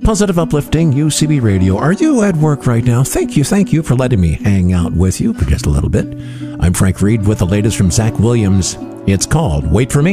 Positive, uplifting UCB Radio. Are you at work right now? Thank you for letting me hang out with you for just a little bit. I'm Frank Reed with the latest from Zach Williams. It's called Wait For Me.